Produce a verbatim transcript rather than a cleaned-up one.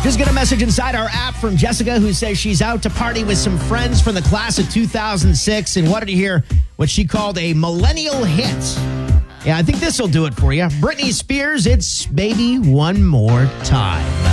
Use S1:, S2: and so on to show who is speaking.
S1: Just get a message inside our app from Jessica, who says she's out to party with some friends from the class of two thousand six and wanted to hear what she called a millennial hit. Yeah, I think this will do it for you. Britney Spears, it's Baby One More Time.